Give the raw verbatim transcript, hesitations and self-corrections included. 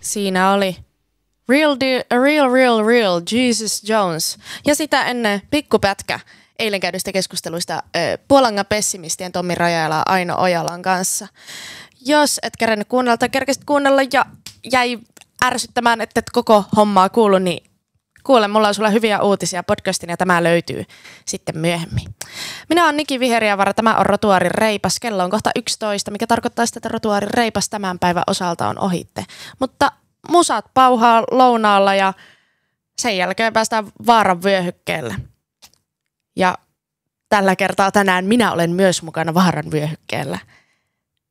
Siinä oli Real, de- real, real, real, Jesus Jones. Ja sitä ennen pikkupätkä eilen käydystä keskusteluista äh, Puolangan pessimistien Tommi Rajala ja Aino Ojalan kanssa. Jos et kerännyt kuunnella tai kerkesit kuunnella ja jäi ärsyttämään, että et koko hommaa kuulu, niin kuule, mulla on sulle hyviä uutisia podcastin ja tämä löytyy sitten myöhemmin. Minä olen Niki Viheriävara, tämä on Rotuaarin reipas. Kello on kohta yksitoista, mikä tarkoittaa sitä, että Rotuaarin reipas tämän päivän osalta on ohitte. Mutta musat pauhaa lounaalla ja sen jälkeen päästään vaaran vyöhykkeelle. Ja tällä kertaa tänään minä olen myös mukana vaaran vyöhykkeellä.